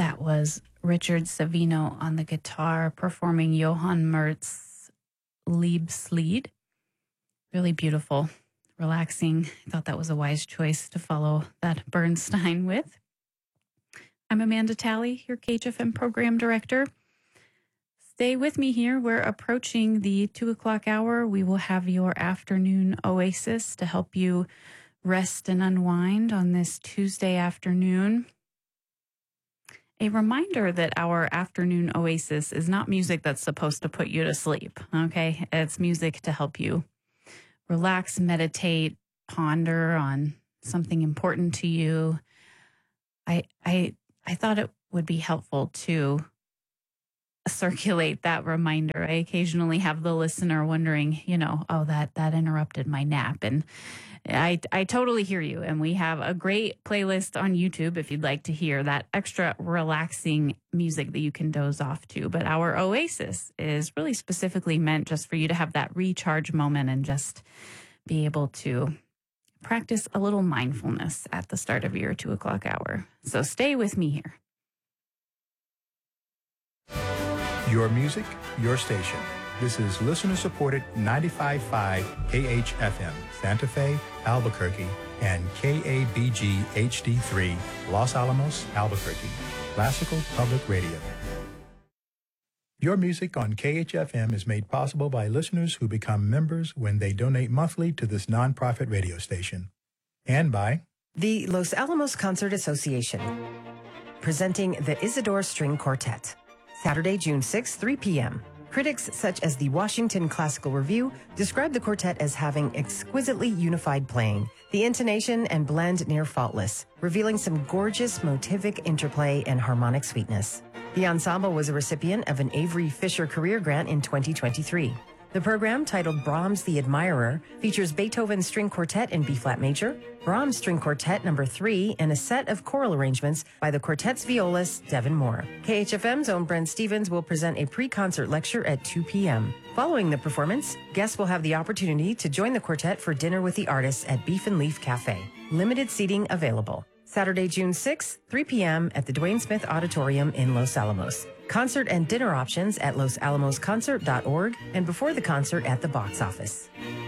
That was Richard Savino on the guitar performing Johann Mertz's Liebeslied. Really beautiful, relaxing. I thought that was a wise choice to follow that Bernstein with. I'm Amanda Talley, your KHFM program director. Stay with me here. We're approaching the 2 o'clock hour. We will have your afternoon oasis to help you rest and unwind on this Tuesday afternoon. A reminder that our afternoon oasis is not music that's supposed to put you to sleep, okay? It's music to help you relax, meditate, ponder on something important to you. I thought it would be helpful to circulate that reminder. I occasionally have the listener wondering, that interrupted my nap. And I totally hear you. And we have a great playlist on YouTube if you'd like to hear that extra relaxing music that you can doze off to. But our oasis is really specifically meant just for you to have that recharge moment and just be able to practice a little mindfulness at the start of your 2 o'clock hour. So stay with me here. Your music, your station. This is listener-supported 95.5 KHFM, Santa Fe, Albuquerque, and KABG HD3, Los Alamos, Albuquerque, Classical Public Radio. Your music on KHFM is made possible by listeners who become members when they donate monthly to this nonprofit radio station. And by the Los Alamos Concert Association, presenting the Isidore String Quartet. Saturday, June 6, 3 p.m. Critics such as the Washington Classical Review describe the quartet as having exquisitely unified playing, the intonation and blend near faultless, revealing some gorgeous motivic interplay and harmonic sweetness. The ensemble was a recipient of an Avery Fisher Career Grant in 2023. The program, titled Brahms the Admirer, features Beethoven String Quartet in B-flat major, Brahms String Quartet No. 3, and a set of choral arrangements by the quartet's violist, Devin Moore. KHFM's own Brent Stevens will present a pre-concert lecture at 2 p.m. Following the performance, guests will have the opportunity to join the quartet for dinner with the artists at Beef and Leaf Cafe. Limited seating available. Saturday, June 6, 3 p.m. at the Dwayne Smith Auditorium in Los Alamos. Concert and dinner options at losalamosconcert.org and before the concert at the box office.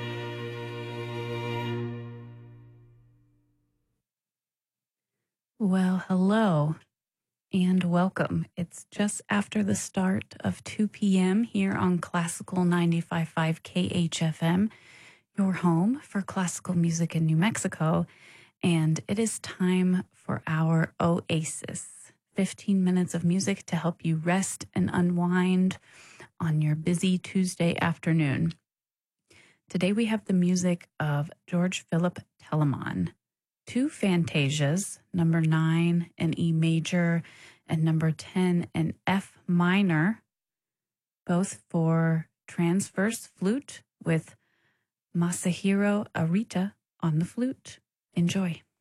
Well, hello and welcome. It's just after the start of 2 p.m. here on Classical 95.5 KHFM, your home for classical music in New Mexico. And it is time for our Oasis. 15 minutes of music to help you rest and unwind on your busy Tuesday afternoon. Today we have the music of George Philip Telemann. 2 fantasias, number 9 in E major and number 10 in F minor, both for transverse flute with Masahiro Arita on the flute. Enjoy.